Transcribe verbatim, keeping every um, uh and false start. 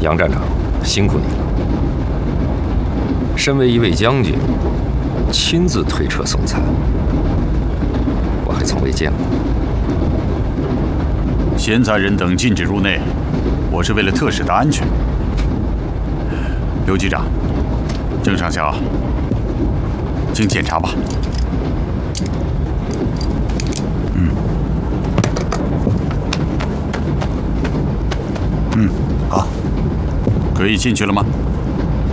杨站长，辛苦你了。身为一位将军，亲自推车送餐，我还从未见过。 闲杂人等禁止入内，我是为了特使的安全。刘局长，郑上校，请检查吧。嗯，嗯，好，可以进去了吗？